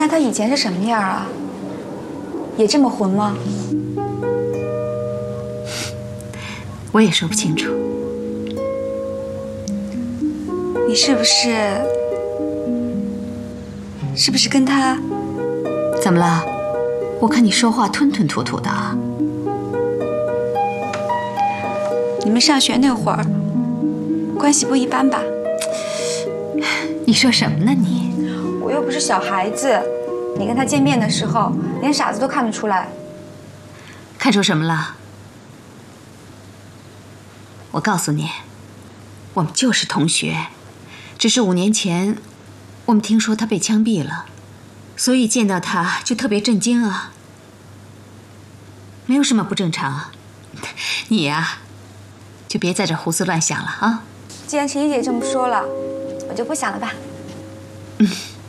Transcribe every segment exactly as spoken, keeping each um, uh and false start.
那他以前是什么样啊？也这么混吗？ 我也说不清楚。 你是不是？是不是跟他？ 怎么了？我看你说话吞吞吐吐的啊。 你们上学那会儿，关系不一般吧？ 你说什么呢你？ 我又不是小孩子，你跟他见面的时候，连傻子都看得出来。 看出什么了？我告诉你，我们就是同学，只是五年前，我们听说他被枪毙了，所以见到他就特别震惊啊。没有什么不正常啊，你呀，就别在这胡思乱想了啊。 既然陈一姐这么说了，我就不想了吧。 嗯。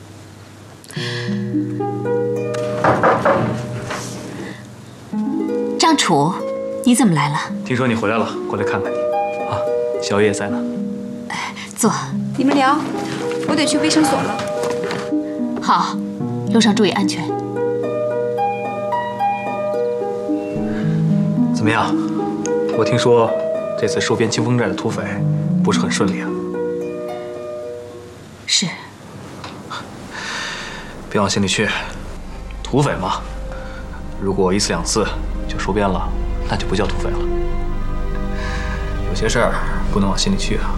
张楚，你怎么来了？ 听说你回来了，过来看看你。啊，小叶在呢。 哎，坐。 你们聊，我得去卫生所了。 好，路上注意安全。 怎么样？我听说这次收编清风寨的土匪不是很顺利啊。 是。 别往心里去，土匪嘛，如果一次两次就收编了，那就不叫土匪了。有些事儿不能往心里去啊。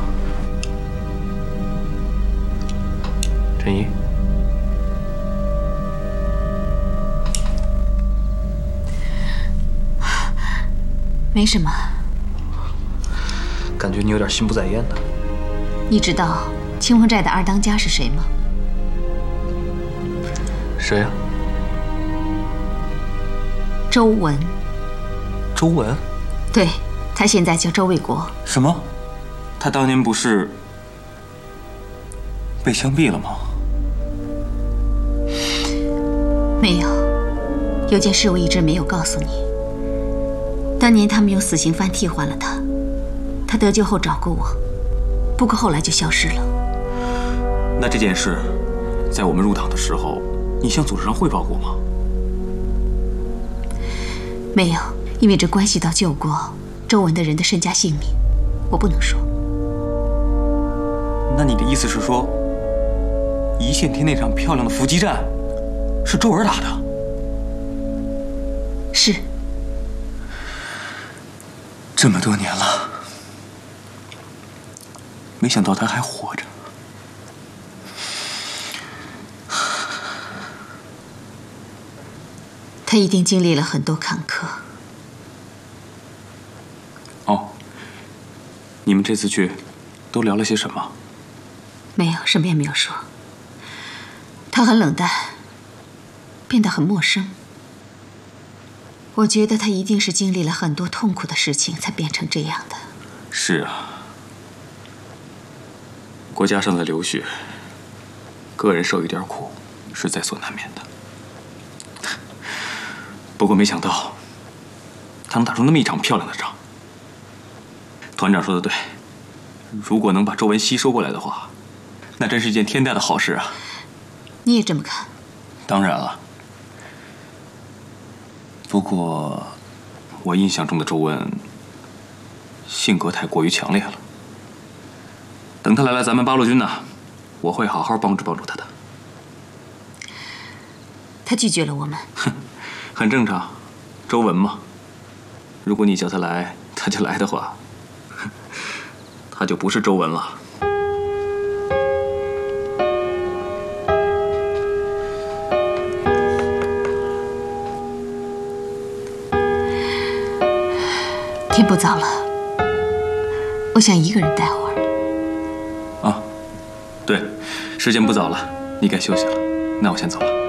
陈怡， 没什么。 感觉你有点心不在焉的。 你知道清风寨的二当家是谁吗？ 谁呀？ 周文。 周文？ 对，他现在叫周卫国。 什么？他当年不是被枪毙了吗？ 没有，有件事我一直没有告诉你。当年他们用死刑犯替换了他，他得救后找过我，不过后来就消失了。 那这件事，在我们入党的时候，你向组织上汇报过吗？ 没有，因为这关系到救过周文的人的身家性命，我不能说。 那你的意思是说，一线天那场漂亮的伏击战，是周儿打的？ 是。 这么多年了，没想到他还活着。 他一定经历了很多坎坷。 哦，你们这次去都聊了些什么？ 没有，什么也没有说。他很冷淡，变得很陌生。我觉得他一定是经历了很多痛苦的事情，才变成这样的。 是啊，国家上在流血，个人受一点苦是在所难免的。不过没想到，他能打出那么一场漂亮的仗。团长说的对，如果能把周文熙收过来的话，那真是一件天大的好事啊！ 你也这么看？ 当然了。不过，我印象中的周文性格太过于强烈了。等他来了咱们八路军呢，我会好好帮助帮助他的。 他拒绝了我们。 哼，很正常，周文嘛。如果你叫他来，他就来的话，他就不是周文了。 天不早了，我想一个人待会儿。 啊，对，时间不早了，你该休息了。那我先走了。